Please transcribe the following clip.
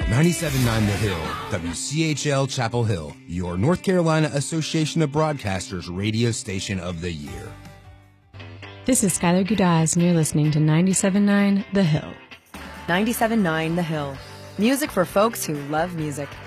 97.9 The Hill, WCHL Chapel Hill, your North Carolina Association of Broadcasters radio station of the year. This is Skylar Gudaz, and you're listening to 97.9 The Hill. 97.9 The Hill. Music for folks who love music.